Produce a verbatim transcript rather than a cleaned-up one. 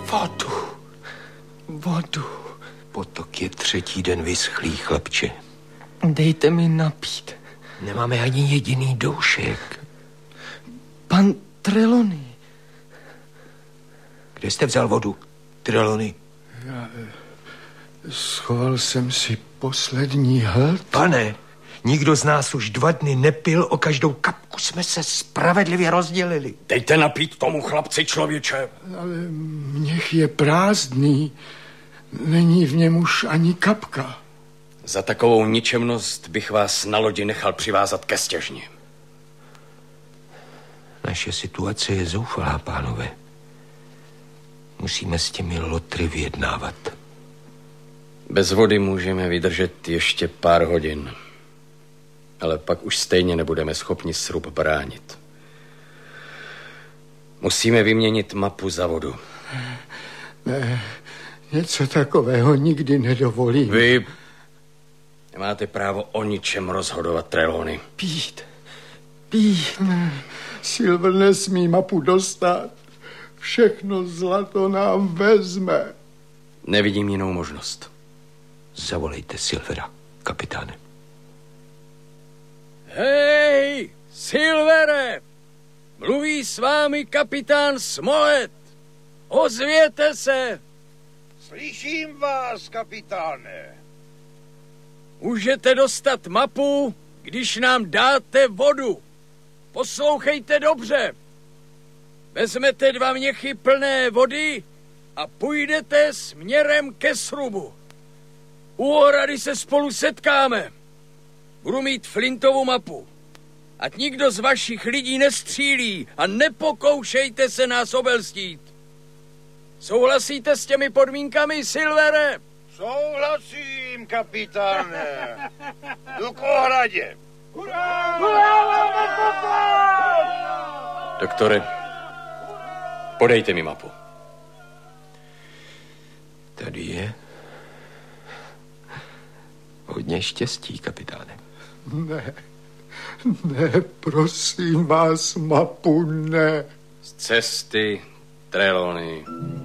Vodu. Vodu. Potok je třetí den vyschlý, chlapče. Dejte mi napít. Nemáme ani jediný doušek. Pan Trelawney. Kde jste vzal vodu, Trelawney? Já schoval jsem si poslední hlad. Pane, nikdo z nás už dva dny nepil, o každou kapku jsme se spravedlivě rozdělili. Dejte napít tomu chlapci, člověče. Ale měch je prázdný. Není v něm už ani kapka. Za takovou ničemnost bych vás na lodi nechal přivázat ke stěžni. Naše situace je zoufalá, pánové. Musíme s těmi lotry vyjednávat. Bez vody můžeme vydržet ještě pár hodin. Ale pak už stejně nebudeme schopni srub bránit. Musíme vyměnit mapu za vodu. Ne, něco takového nikdy nedovolím. Vy nemáte právo o ničem rozhodovat, Trelawney. Pít. Pít. Ne, Silver nesmí mapu dostat. Všechno zlato nám vezme. Nevidím jinou možnost. Zavolejte Silvera, kapitáne. Hej, Silvere! Mluví s vámi kapitán Smollett. Ozvěte se! Slyším vás, kapitáne. Můžete dostat mapu, když nám dáte vodu. Poslouchejte dobře. Vezmete dva měchy plné vody a půjdete směrem ke srubu. U ohrady se spolu setkáme. Budu mít flintovou mapu. Ať nikdo z vašich lidí nestřílí a nepokoušejte se nás obelstít. Souhlasíte s těmi podmínkami, Silvere? Souhlasím, kapitáne. Jdu k ohradě. Doktore, podejte mi mapu. Tady je. Hodně štěstí, kapitáne. Ne, ne, prosím vás, mapu, ne. Z cesty, Trelawney.